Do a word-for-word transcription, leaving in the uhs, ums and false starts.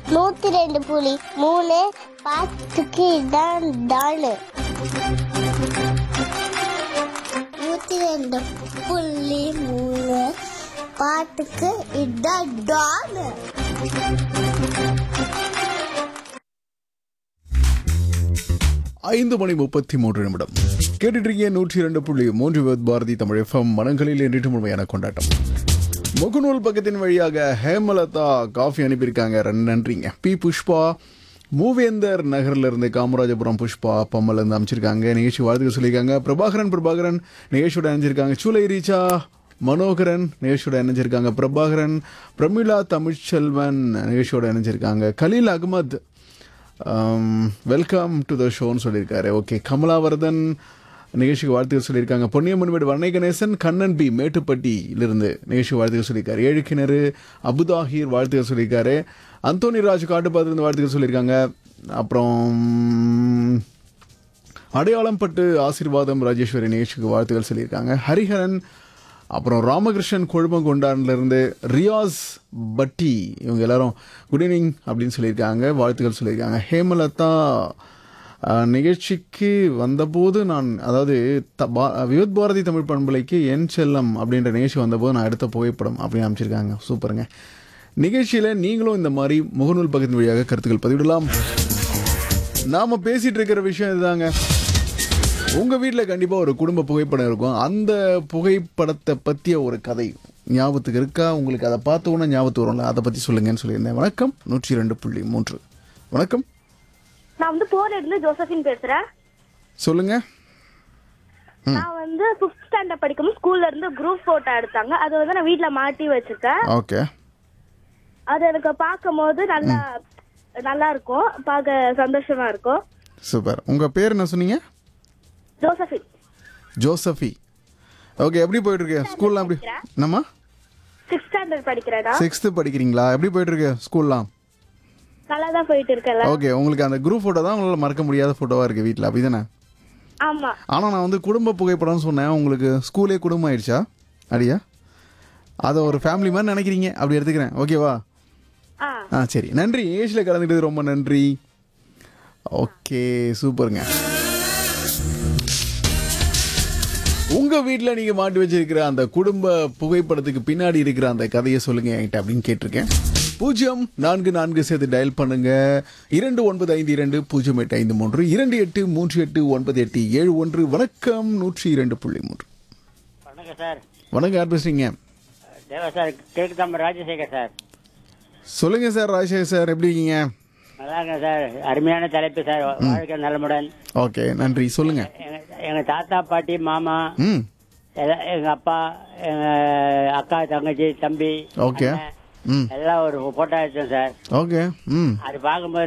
நூத்தி ரெண்டு புலி மூணு பாத்துக்கு இதான் டானு. நூத்தி ரெண்டு புள்ளி மூணு பாட்டுக்கு இதான் டானு. ஐந்து மணி முப்பத்தி மூன்று நிமிடம் கேட்டுட்டு இருக்கீங்க. நூற்றி இரண்டு புள்ளி மூன்று பாரதி தமிழ் எஃப்எம் மனங்களில் என்றிட்டு முழுமையான கொண்டாட்டம். முகநூல் பக்கத்தின் வழியாக ஹேமலதா காஃபி அனுப்பியிருக்காங்க, நன்றிங்க. பி புஷ்பா மூவேந்தர் நகர்ல இருந்து காமராஜபுரம் புஷ்பா பம்மல் இருந்து அமைச்சிருக்காங்க, நிகழ்ச்சி வாழ்த்துக்கள் சொல்லியிருக்காங்க. பிரபாகரன் பிரபாகரன் நிகழ்ச்சியோட அணிஞ்சிருக்காங்க. சூலை ரீச்சா மனோகரன் நிகழ்ச்சியோட இணைஞ்சிருக்காங்க. பிரபாகரன் பிரமிளா தமிழ்ச்செல்வன் நிகழ்ச்சியோட இணைஞ்சிருக்காங்க. Khaleel Ahmed welcome to the ஷோன்னு சொல்லியிருக்காரு. ஓகே, கமலாவர்தன் நிகழ்ச்சிக்கு வாழ்த்துக்கள் சொல்லியிருக்காங்க. பொன்னியம்மன் வீடு வர்ணை கணேசன் கண்ணன் பி மேட்டுப்பட்டியிலிருந்து நிகழ்ச்சி வாழ்த்துக்கள் சொல்லியிருக்காரு. ஏழு கிணறு அபுதாஹீர் வாழ்த்துக்கள் சொல்லியிருக்காரு. அந்தோனி ராஜ் காட்டுப்பாத்திலிருந்து வாழ்த்துக்கள் சொல்லியிருக்காங்க. அப்புறம் அடையாளம் பட்டு ஆசீர்வாதம் ராஜேஸ்வரி நிகழ்ச்சிக்கு வாழ்த்துக்கள் சொல்லியிருக்காங்க. ஹரிஹரன், அப்புறம் ராமகிருஷ்ணன் கொழும்பங்கொண்டான்லேருந்து ரியாஸ் பட்டி, இவங்க எல்லாரும் குட் ஈவினிங் அப்படின்னு சொல்லியிருக்காங்க, வாழ்த்துக்கள் சொல்லியிருக்காங்க. ஹேமலதா நிகழ்ச்சிக்கு வந்தபோது நான் அதாவது த விவத் பாரதி தமிழ் பண்பலைக்கு என் செல்லம் அப்படின்ற நிகழ்ச்சி வந்தபோது நான் எடுத்த புகைப்படம் அப்படின்னு அமைச்சிருக்காங்க. சூப்பருங்க. நிகழ்ச்சியில் நீங்களும் இந்த மாதிரி முகநூல் பக்கத்தின் வழியாக கருத்துக்கள் பதிவிடலாம். நாம் பேசிகிட்டு இருக்கிற விஷயம் இதுதாங்க. உங்கள் வீட்டில் கண்டிப்பாக ஒரு குடும்ப புகைப்படம் இருக்கும். அந்த புகைப்படத்தை பற்றிய ஒரு கதை ஞாபகத்துக்கு இருக்கா உங்களுக்கு? அதை பார்த்த உடனே ஞாபகத்து வரும்ல, அதை பற்றி சொல்லுங்கன்னு சொல்லியிருந்தேன். வணக்கம். நூற்றி ரெண்டு புள்ளி மூன்று. வணக்கம். நான் வந்து போர்ல இருந்து ஜோசபின் பேசுறேன். சொல்லுங்க. நான் வந்து ஃபிஃப்த் ஸ்டாண்டர்ட் படிக்கும் ஸ்கூல்ல இருந்து குரூப் போட்டோ எடுத்தாங்க. அது வந்து நான் வீட்ல மாட்டி வச்சிருக்கேன். ஓகே. அது எனக்கு பார்க்கும்போது நல்லா நல்லா இருக்கும், பார்க்க சந்தோஷமா இருக்கும். சூப்பர். உங்கள் பேர் என்ன சொன்னீங்க? ஜோசபின். ஜோசபி. ஓகே, எப்படி போயிட்டு இருக்கு ஸ்கூல்லாம்? எப்படி என்னம்மா? Sixth standard படிக்கிறேடா. சிக்ஸ்த்து படிக்கிறீங்களா? எப்படி போயிட்டு இருக்கு ஸ்கூல்லாம்? நல்லா தான் போயிட்டு இருக்கல. ஓகே, உங்களுக்கு அந்த குரூப் ஃபோட்டோ தான் உங்களால் மறக்க முடியாத ஃபோட்டோவாக இருக்குது வீட்டில், அப்படி தானே? ஆமா. ஆனால் நான் வந்து குடும்ப புகைப்படம்னு சொன்னேன். உங்களுக்கு ஸ்கூலே குடும்பம் ஆயிடுச்சா? அடியா, அதை ஒரு ஃபேமிலி மாதிரி நினைக்கிறீங்க, அப்படி எடுத்துக்கிறேன். ஓகேவா? ஆ சரி, நன்றி. ஏஜில் கலந்துக்கிட்டது ரொம்ப நன்றி. ஓகே, சூப்பருங்க. உங்கள் வீட்டில் நீங்கள் மாட்டி வச்சிருக்கிற அந்த குடும்ப புகைப்படத்துக்கு பின்னாடி இருக்கிற அந்த கதையை சொல்லுங்கள் என்கிட்ட அப்படின்னு கேட்டிருக்கேன். பூஜ்ஜியம் நான்கு நான்கு சேர்த்து டயல் பண்ணுங்க. இரண்டு ஒன்பது ஐந்து இரண்டு பூஜ்ஜியம் எட்டு ஐந்து மூன்று இரண்டு எட்டு மூன்று எட்டு ஒன்பது எட்டு ஏழு ஒன்று. வணக்கம். நூற்றி இரண்டு புள்ளி மூன்று. வணக்கம் சார். வணக்கம், யார் பேசுறீங்க? தேவா சார், கேக்குதாம ராஜசேகர் சார். சொல்லுங்க சார். ராஜசேகர் சார், எப்படி இருக்கீங்க? நல்லா இருக்கேன் சார். அருமையான தலைப்பு சார், வாழ்க்கை நலமுடன். ஓகே, நன்றி. சொல்லுங்க. எங்க தாத்தா பாட்டி மாமா, ம், எங்க அப்பா, எங்க அக்கா தங்கச்சி தம்பி, ஓகே, ம், எல்லாம் ஒரு போட்டோ எடுத்தோம் சார். ஓகே, ம், அது பார்க்கும்போது